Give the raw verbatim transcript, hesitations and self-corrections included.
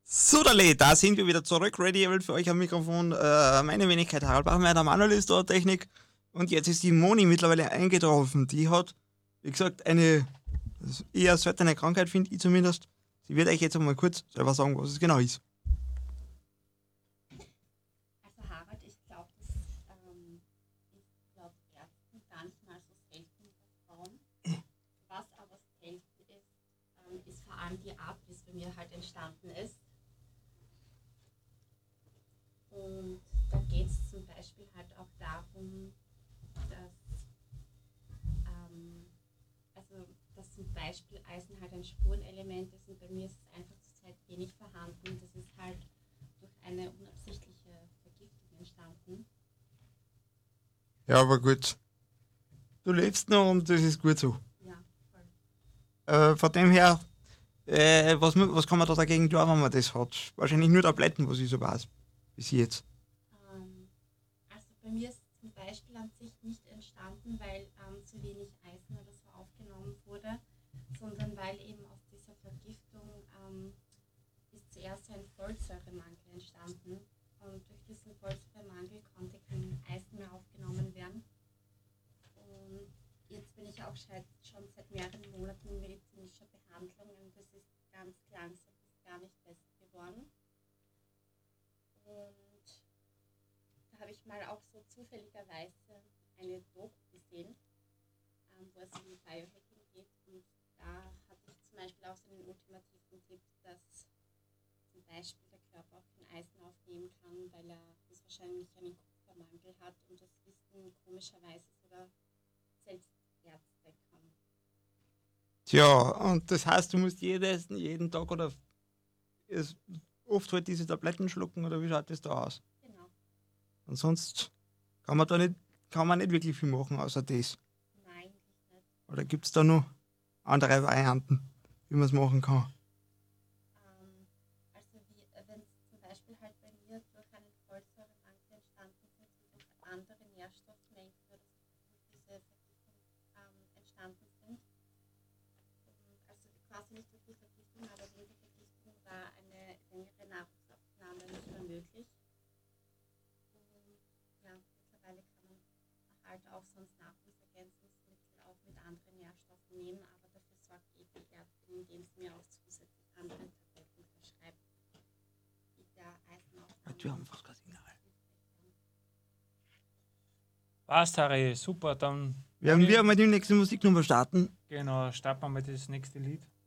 So, Dale, da sind wir wieder zurück. Ready für euch am Mikrofon. Äh, meine Wenigkeit Harald Bachmeier, der Manuel ist da, Technik. Und jetzt ist die Moni mittlerweile eingetroffen. Die hat, wie gesagt, eine eher seltene Krankheit, finde ich zumindest. Sie wird euch jetzt einmal kurz selber sagen, was es genau ist. Also Harald, ich glaube, das ähm, ist laut Ärzten gar nicht mal so selten bei Frauen. Was aber selten ist, ähm, ist vor allem die Art, wie es bei mir halt entstanden ist. Und da geht es zum Beispiel halt auch darum, dass, ähm, also, dass zum Beispiel Eisen halt ein Spurenelement ist und bei mir ist es einfach zurzeit wenig vorhanden. Das ist halt durch eine unabsichtliche Vergiftung entstanden. Ja, aber gut. Du lebst noch und das ist gut so. Ja, voll. Äh, von dem her, äh, was, was kann man da dagegen tun, wenn man das hat? Wahrscheinlich nur Tabletten, was ich so weiß. Bis jetzt. Ähm, also bei mir ist zum Beispiel an sich nicht entstanden, weil ähm, zu wenig Eisen oder so aufgenommen wurde, sondern weil eben aus dieser Vergiftung ähm, ist zuerst ein Folsäuremangel entstanden und durch diesen Folsäuremangel konnte kein Eisen mehr aufgenommen werden. Und jetzt bin ich auch schon seit mehreren Monaten in medizinischer Behandlung und das ist ganz langsam bis gar nicht besser geworden. Und da habe ich mal auch so zufälligerweise eine Doku gesehen, ähm, wo es um Biohacking geht. Und da hatte ich zum Beispiel auch so einen ultimativen Tipp, dass zum Beispiel der Körper auch kein Eisen aufnehmen kann, weil er das wahrscheinlich einen Kupfermangel hat. Und das wissen komischerweise sogar selbst Ärzte kaum. Tja, und das heißt, du musst jedes, jeden Tag oder ist oft halt diese Tabletten schlucken oder wie schaut das da aus? Genau. Und sonst kann man da nicht, kann man nicht wirklich viel machen, außer das. Nein, nicht. Oder gibt es da noch andere Varianten, wie man es machen kann? Ähm, also wie, wenn es zum Beispiel halt bei mir durch einen Folsäuremangel entstanden sind und durch andere Nährstoffmängel oder durch diese Vergiftung ähm, entstanden sind. Und also quasi nicht durch die Vergiftung, aber wegen der Vergiftung war eine längere Nahrungsaufnahme nicht mehr möglich. Und ja, mittlerweile kann man halt auch sonst Nahrungsergänzungsmittel auch mit anderen Nährstoffen nehmen, aber dafür sorgt eben die Ärztin, indem sie mir auch zusätzlich andere Tabletten verschreibt, die der Eisenaufnahme. Wir haben fast kein Signal. Passt, Harry, super, dann Werden wir mal die nächste Musiknummer starten? genau, starten wir mal das nächste Lied.